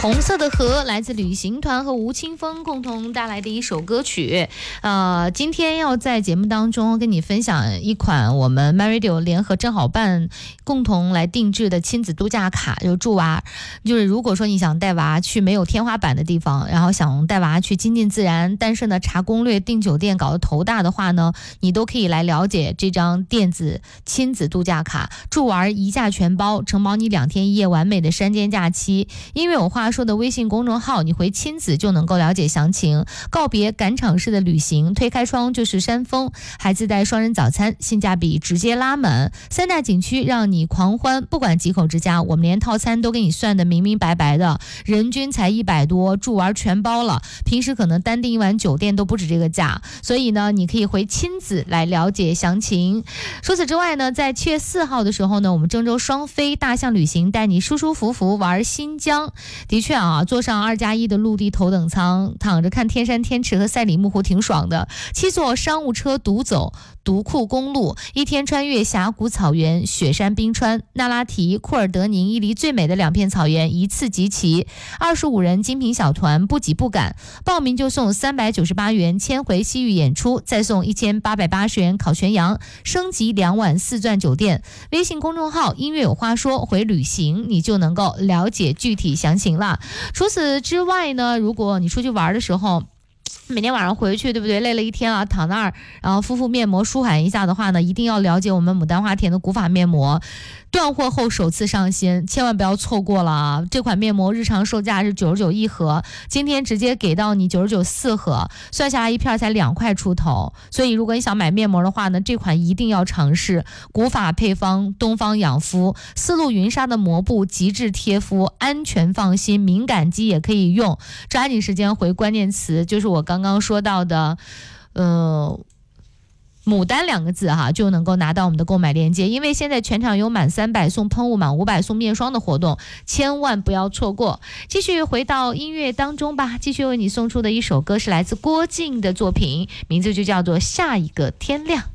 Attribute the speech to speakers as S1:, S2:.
S1: 红色的河来自旅行团和吴青峰共同带来的一首歌曲。今天要在节目当中跟你分享一款我们 MyRadio 联合真好办共同来定制的亲子度假卡，就住娃。就是如果说你想带娃去没有天花板的地方，然后想带娃去亲近自然，但是呢查攻略订酒店搞得头大的话呢，你都可以来了解这张电子亲子度假卡，住玩一价全包，承包你2天1夜完美的山间假期。因为有话说的微信公众号，你回亲子就能够了解详情。告别赶场式的旅行，推开窗就是山峰，还自带双人早餐，性价比直接拉满。3大景区让你狂欢，不管几口之家，我们连套餐都给你算的明明白白的，人均才100多，住玩全包了。平时可能单订一晚酒店都不止这个价，所以呢，你可以回亲子来了解详情。除此之外呢，在7月4号的时候呢，我们郑州双飞大象旅行带你舒舒服服玩新疆。的确啊，坐上2+1的陆地头等舱，躺着看天山天池和赛里木湖挺爽的。7座商务车独走独库公路，1天穿越峡谷草原、雪山冰川、那拉提、库尔德宁伊犁最美的2片草原一次集齐。25人精品小团，不挤不赶，报名就送398元千回西域演出，再送1880元烤全羊，升级2晚4钻酒店。微信公众号音乐有话说，回旅行你就能够了解具体详情了。除此之外呢，如果你出去玩的时候，每天晚上回去，对不对？累了一天啊，躺那儿，然后敷面膜舒缓一下的话呢，一定要了解我们牡丹花田的古法面膜，断货后首次上新，千万不要错过了啊！这款面膜日常售价是99一盒，今天直接给到你99 4盒，算下来一片才2块出头。所以如果你想买面膜的话呢，这款一定要尝试。古法配方，东方养肤，丝路云纱的膜布，极致贴肤，安全放心，敏感肌也可以用。抓紧时间回关键词，就是我刚刚说到的牡丹2个字哈，就能够拿到我们的购买链接。因为现在全场有满300送喷雾，满500送面霜的活动，千万不要错过。继续回到音乐当中吧，继续为你送出的一首歌是来自郭靖的作品，名字就叫做下一个天亮。